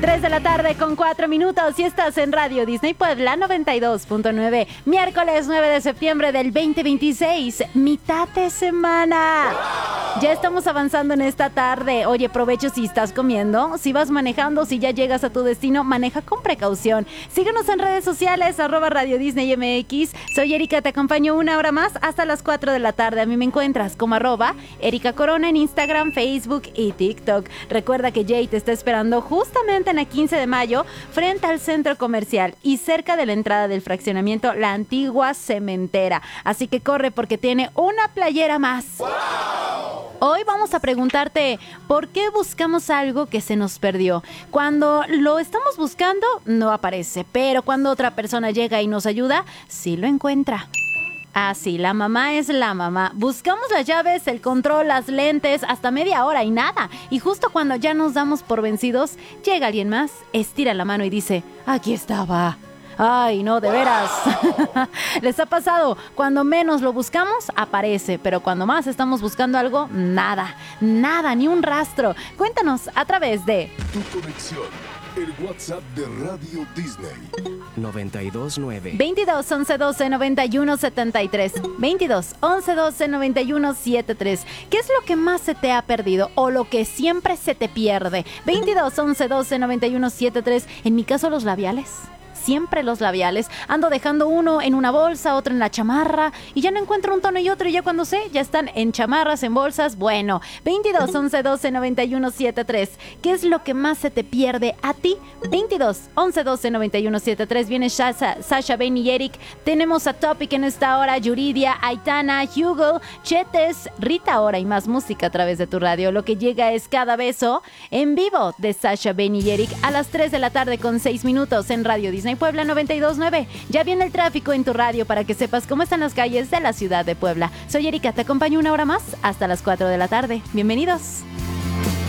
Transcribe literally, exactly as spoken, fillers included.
tres de la tarde con cuatro minutos y estás en Radio Disney Puebla noventa y dos punto nueve. Miércoles nueve de septiembre del veinte veintiséis, mitad de semana. Ya estamos avanzando en esta tarde. Oye, provecho si estás comiendo, si vas manejando, si ya llegas a tu destino, maneja con precaución. Síguenos en redes sociales, arroba Radio Disney M X. Soy Erika, te acompaño una hora más hasta las cuatro de la tarde. A mí me encuentras como arroba Erika Corona en Instagram, Facebook y TikTok. Recuerda que Jay te está esperando justamente en la quince de mayo frente al centro comercial y cerca de la entrada del fraccionamiento La Antigua Cementera. Así que corre porque tiene una playera más. ¡Wow! Hoy vamos a preguntarte ¿por qué buscamos algo que se nos perdió? Cuando lo estamos buscando no aparece, pero cuando otra persona llega y nos ayuda, sí lo encuentra. Ah, sí, la mamá es la mamá. Buscamos las llaves, el control, las lentes, hasta media hora y nada. Y justo cuando ya nos damos por vencidos, llega alguien más, estira la mano y dice, aquí estaba. Ay, no, de veras. ¿Les ha pasado? Cuando menos lo buscamos, aparece. Pero cuando más estamos buscando algo, nada. Nada, ni un rastro. Cuéntanos a través de... Tu conexión. El WhatsApp de Radio Disney. noventa y dos nueve. veintidós, once, doce, noventa y uno, setenta y tres. veintidós, once, doce, noventa y uno, setenta y tres. ¿Qué es lo que más se te ha perdido o lo que siempre se te pierde? veintidós, once, doce, noventa y uno, setenta y tres. En mi caso, los labiales. Siempre los labiales. Ando dejando uno en una bolsa, otro en la chamarra y ya no encuentro un tono y otro y ya cuando sé, ya están en chamarras, en bolsas. Bueno, veintidós, once, doce, noventa y uno, setenta y tres. ¿Qué es lo que más se te pierde a ti? veintidós, once, doce, noventa y uno, setenta y tres. Viene Sasha, Sasha, Ben y Eric. Tenemos a Topic en esta hora, Yuridia, Aitana, Hugo, Chetes, Rita ahora y más música a través de tu radio. Lo que llega es Cada Beso en vivo de Sasha, Ben y Eric a las tres de la tarde con seis minutos en Radio Disney Puebla noventa y dos punto nueve. Ya viene el tráfico en tu radio para que sepas cómo están las calles de la ciudad de Puebla. Soy Erika, te acompaño una hora más hasta las cuatro de la tarde. Bienvenidos.